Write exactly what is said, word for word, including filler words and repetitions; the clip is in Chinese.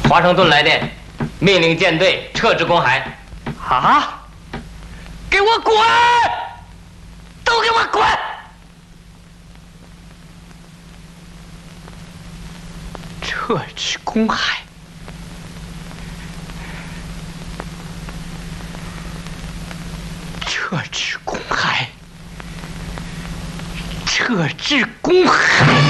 华盛顿来电，命令舰队撤至公海。 啊！给我滚！都给我滚！撤至公海。撤至公海。撤至公海。